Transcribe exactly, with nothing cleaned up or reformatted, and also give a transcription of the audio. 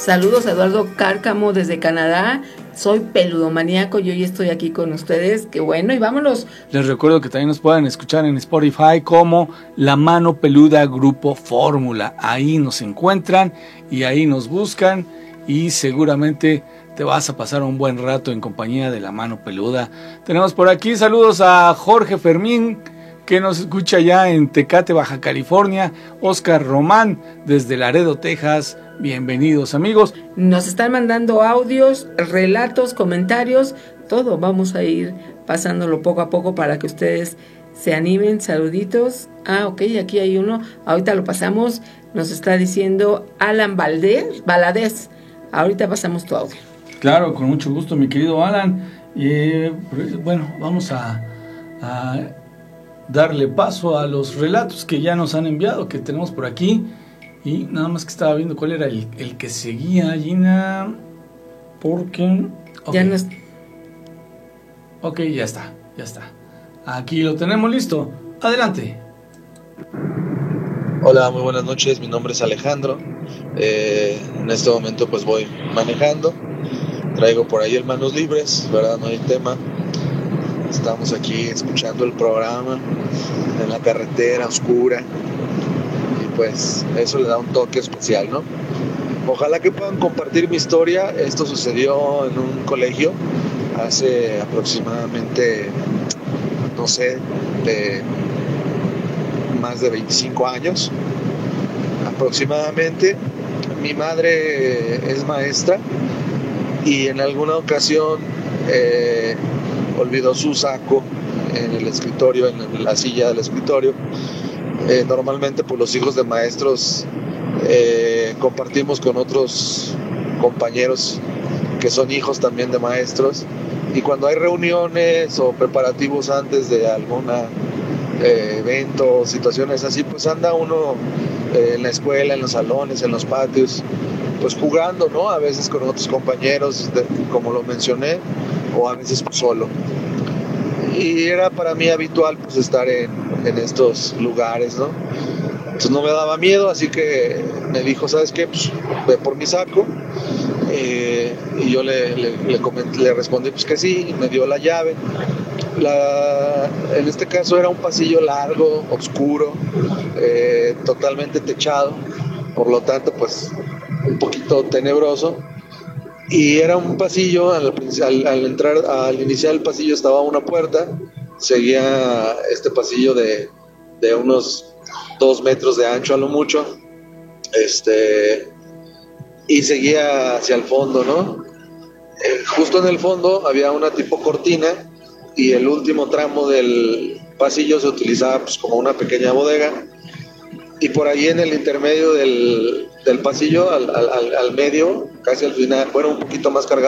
Saludos a Eduardo Cárcamo desde Canadá. Soy peludomaníaco y hoy estoy aquí con ustedes. Qué bueno, y vámonos. Les recuerdo que también nos pueden escuchar en Spotify como La Mano Peluda Grupo Fórmula. Ahí nos encuentran y ahí nos buscan y seguramente te vas a pasar un buen rato en compañía de La Mano Peluda. Tenemos por aquí saludos a Jorge Fermín, que nos escucha ya en Tecate, Baja California. Oscar Román desde Laredo, Texas. Bienvenidos, amigos. Nos están mandando audios, relatos, comentarios, todo. Vamos a ir pasándolo poco a poco para que ustedes se animen. Saluditos. Ah, ok, aquí hay uno. Ahorita lo pasamos. Nos está diciendo Alan Valdés, Valadez. Ahorita pasamos tu audio. Claro, con mucho gusto, mi querido Alan. Eh, bueno, vamos a, a darle paso a los relatos que ya nos han enviado, que tenemos por aquí. Y nada más que estaba viendo cuál era el, el que seguía, Gina, porque... Okay. Ya no es... Ok, ya está, ya está. Aquí lo tenemos listo. Adelante. Hola, muy buenas noches, mi nombre es Alejandro. Eh, en este momento pues voy manejando. Traigo por ahí el manos libres, ¿verdad? No hay tema. Estamos aquí escuchando el programa en la carretera oscura. Pues eso le da un toque especial, ¿no? Ojalá que puedan compartir mi historia. Esto sucedió en un colegio hace aproximadamente, no sé, de más de veinticinco años aproximadamente. Mi madre es maestra y en alguna ocasión eh, olvidó su saco en el escritorio, en la silla del escritorio. Eh, normalmente pues los hijos de maestros eh, compartimos con otros compañeros que son hijos también de maestros, y cuando hay reuniones o preparativos antes de algún eh, evento o situaciones así, pues anda uno eh, en la escuela, en los salones, en los patios, pues jugando, ¿no? A veces con otros compañeros, de, como lo mencioné, o a veces pues solo. Y era para mí habitual pues estar en, en estos lugares, ¿no? Entonces no me daba miedo, así que me dijo, ¿sabes qué? Pues ve por mi saco. Eh, y yo le, le, le, comenté, le respondí pues que sí, y me dio la llave. La, en este caso era un pasillo largo, oscuro, eh, totalmente techado, por lo tanto pues un poquito tenebroso. Y era un pasillo, al, al, al entrar, al iniciar el pasillo estaba una puerta, seguía este pasillo de, de unos dos metros de ancho a lo mucho, este, y seguía hacia el fondo, ¿no? Eh, justo en el fondo había una tipo cortina y el último tramo del pasillo se utilizaba pues como una pequeña bodega, y por ahí en el intermedio del, del pasillo, al, al, al medio, casi al final, bueno, un poquito más cargado,